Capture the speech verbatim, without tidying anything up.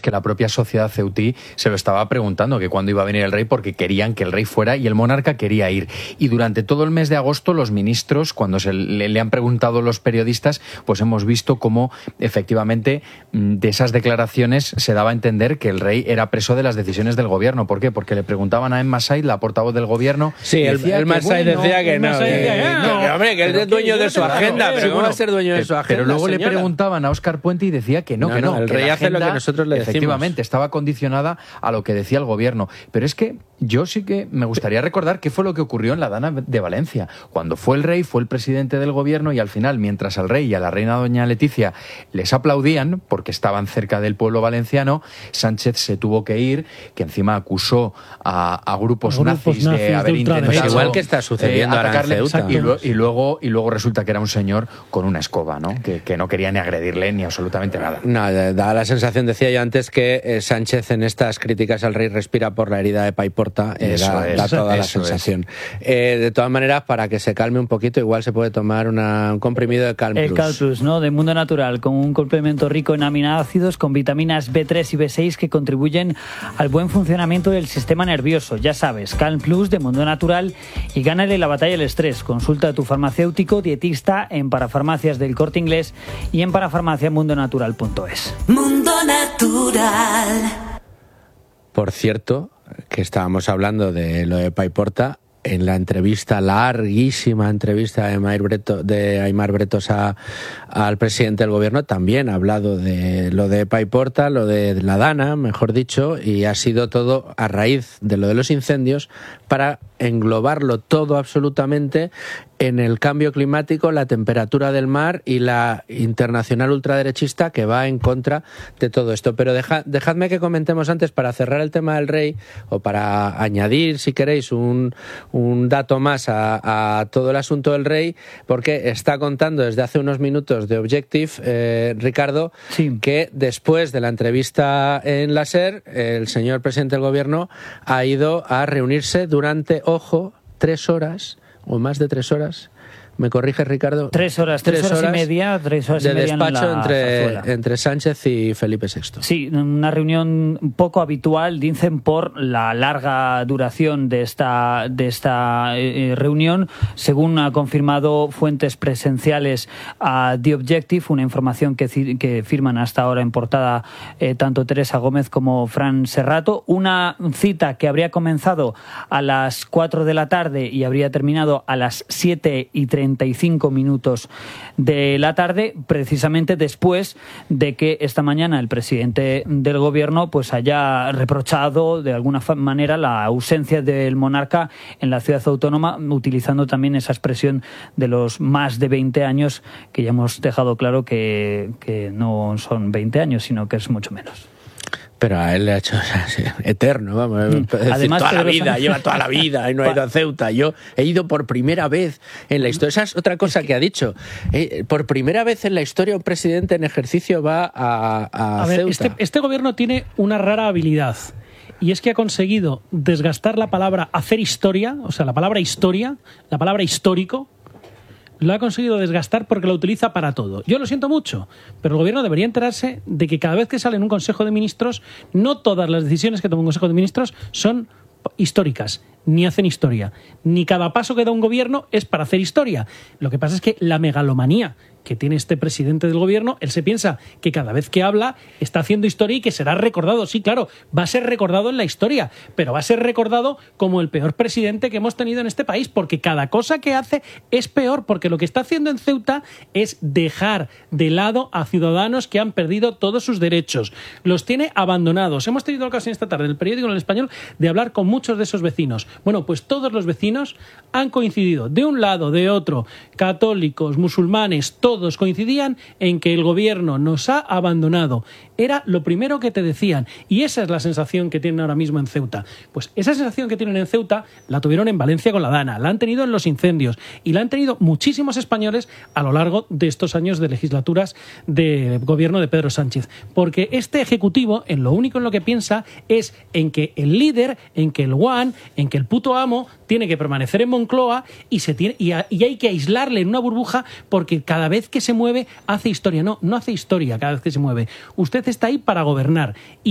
que la propia sociedad ceutí se lo estaba preguntando, que cuándo iba a venir el rey, porque querían que el rey fuera y el monarca quería ir. Y durante todo el mes de agosto los ministros, cuando se le, le han preguntado los periodistas, pues hemos visto cómo efectivamente de esas declaraciones se daba a entender que el rey era preso de las decisiones del gobierno. ¿Por qué? Porque le preguntaban a Emma Said, la portavoz del gobierno. Sí, el, el Emma Said bueno, decía que no, que, que, no, que, hombre, que él es dueño de su agenda, pero ¿cómo va a ser dueño de su agenda? Pero luego señora? le preguntaban a Óscar Puente y decía que no, no que no. no el que rey la hace agenda, lo que nosotros le decimos. Efectivamente, estaba condicionada a lo que decía el gobierno. Pero es que yo sí que me gustaría recordar qué fue lo que ocurrió en la Dana de Valencia. Cuando fue el rey, fue el presidente del gobierno y al final, mientras al rey y a la reina doña Leticia les aplaudían, porque estaban cerca del pueblo valenciano, Sánchez se tuvo que ir, que encima acusó a, a grupos, grupos nazis, nazis de haber de intentado... Pues igual que está sucediendo eh, ahora en Ceuta. Y, lo, y, luego, y luego resulta que era un señor con una escoba, ¿no? Que, que no quería ni agredirle ni absolutamente nada. No, da la sensación, decía yo antes, que eh, Sánchez en estas críticas al rey respira por la herida de Paiporta. Eh, eso da, es, da toda la eso sensación. Eh, de todas maneras, para que se calme un poquito, igual se puede tomar una, un comprimido de Calm Plus. El Calm Plus, ¿no? De Mundo Natural, con un complemento rico en aminoácidos, con vitaminas B tres y B seis que contribuyen al buen funcionamiento del sistema nervioso. Ya sabes, Calm Plus de Mundo Natural y gánale la batalla al estrés. Consulta a tu farmacéutico dietista en Parafarmacias del Corte Inglés y en parafarmacia mundo natural punto es. Mundo Natural. Por cierto, que estábamos hablando de lo de Paiporta, en la entrevista, larguísima entrevista de Aimar Bretos, de Aimar Bretos a, al presidente del gobierno, también ha hablado de lo de Paiporta, lo de la Dana, mejor dicho, y ha sido todo a raíz de lo de los incendios para englobarlo todo absolutamente en el cambio climático, la temperatura del mar y la internacional ultraderechista que va en contra de todo esto. Pero deja, dejadme que comentemos antes, para cerrar el tema del rey, o para añadir, si queréis, un, un dato más a, a todo el asunto del rey, porque está contando desde hace unos minutos de Objective, eh, Ricardo, sí. que después de la entrevista en la SER, el señor presidente del gobierno ha ido a reunirse durante, ojo, tres horas o más de tres horas. ¿Me corriges, Ricardo? Tres horas, tres, tres horas, horas y media, tres horas de y media despacho en la entre, entre Sánchez y Felipe sexto. Sí, una reunión poco habitual, dicen, por la larga duración de esta, de esta eh, reunión, según ha confirmado fuentes presenciales a The Objective, una información que, que firman hasta ahora en portada eh, tanto Teresa Gómez como Fran Serrato. Una cita que habría comenzado a las cuatro de la tarde y habría terminado a las siete y treinta y cinco minutos de la tarde, precisamente después de que esta mañana el presidente del gobierno pues haya reprochado de alguna manera la ausencia del monarca en la ciudad autónoma, utilizando también esa expresión de los más de veinte años, que ya hemos dejado claro que, que no son veinte años, sino que es mucho menos. Pero a él le ha hecho, o sea, sí, eterno, vamos. Mm. Decir, Además, toda la vida, lleva toda la vida y no ha ido a Ceuta. Yo he ido por primera vez en la historia. Esa es otra cosa es que... que ha dicho. Eh, por primera vez en la historia un presidente en ejercicio va a, a, a ver, Ceuta. Este, este gobierno tiene una rara habilidad. Y es que ha conseguido desgastar la palabra hacer historia, o sea, la palabra historia, la palabra histórico, lo ha conseguido desgastar porque lo utiliza para todo. Yo lo siento mucho, pero el gobierno debería enterarse de que cada vez que sale en un Consejo de Ministros, no todas las decisiones que toma un Consejo de Ministros son históricas, ni hacen historia. Ni cada paso que da un gobierno es para hacer historia. Lo que pasa es que la megalomanía que tiene este presidente del gobierno, él se piensa que cada vez que habla está haciendo historia y que será recordado. Sí, claro, va a ser recordado en la historia, pero va a ser recordado como el peor presidente que hemos tenido en este país, porque cada cosa que hace es peor, porque lo que está haciendo en Ceuta es dejar de lado a ciudadanos que han perdido todos sus derechos. Los tiene abandonados. Hemos tenido la ocasión esta tarde en el periódico en el Español de hablar con muchos de esos vecinos. Bueno, pues todos los vecinos han coincidido, de un lado, de otro, católicos, musulmanes, todos Todos coincidían en que el gobierno nos ha abandonado. Era lo primero que te decían. Y esa es la sensación que tienen ahora mismo en Ceuta. Pues esa sensación que tienen en Ceuta la tuvieron en Valencia con la Dana, la han tenido en los incendios y la han tenido muchísimos españoles a lo largo de estos años de legislaturas del gobierno de Pedro Sánchez. Porque este ejecutivo, en lo único en lo que piensa es en que el líder, en que el guan, en que el puto amo tiene que permanecer en Moncloa y, se tiene, y, a, y hay que aislarle en una burbuja porque cada vez que se mueve hace historia. No, no hace historia cada vez que se mueve. Usted está ahí para gobernar. Y